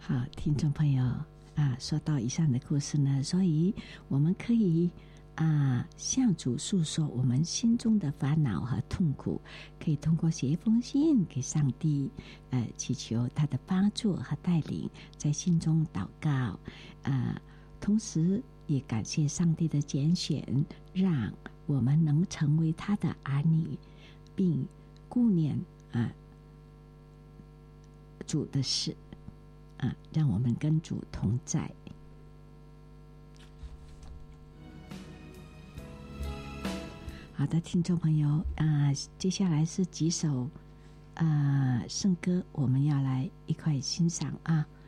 好，听众朋友说到以上的故事呢，所以我们可以向主诉说我们心中的烦恼和痛苦，可以通过写一封信给上帝，祈求他的帮助和带领，在心中祷告，同时也感谢上帝的拣选，让我们能成为他的儿女，并顾念主的事，让我们跟主同在。好的，听众朋友，接下来是几首圣歌，我们要来一块欣赏啊。